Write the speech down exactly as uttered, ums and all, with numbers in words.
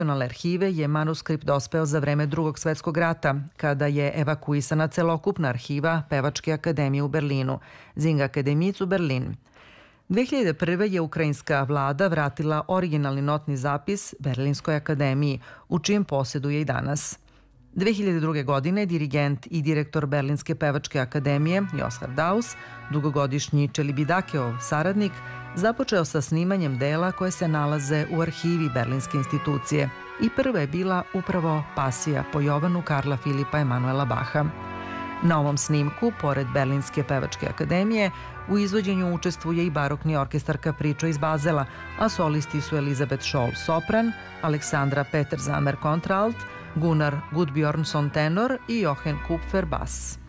Nacionalne arhive je manuskript dospeo za vreme Drugog svetskog rata, kada je evakuisana celokupna arhiva Pevačke akademije u Berlinu, Singakademie zu Berlin. dve hiljade prve. je ukrajinska vlada vratila originalni notni zapis Berlinskoj akademiji, u čijem posjedu je i danas. dve hiljade druge. godine dirigent i direktor Berlinske pevačke akademije Joschar Daus, dugogodišnji Čelibidakeov saradnik, započeo sa snimanjem dela koje se nalaze u arhivi Berlinske institucije i prva je bila upravo Pasija po Jovanu Karla Filipa Emanuela Baha. Na ovom snimku, pored Berlinske pevačke akademije, u izvođenju učestvuje i barokni orkestar Capriccio iz Bazela, a solisti su Elizabeth Scholl sopran, Aleksandra Peterzamer kontraalt, Gunnar Gudbjornsson tenor i Jochen Kupfer bas.